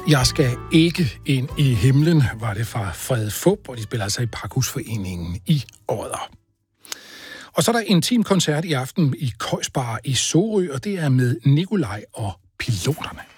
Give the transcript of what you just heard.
Jeg skal ikke ind i himlen, var det fra Frede Fup, og de spiller altså i Pakhusforeningen i Odder. Og så er der en intim koncert i aften i Køjsbar i Sorø, og det er med Nikolaj og Piloterne.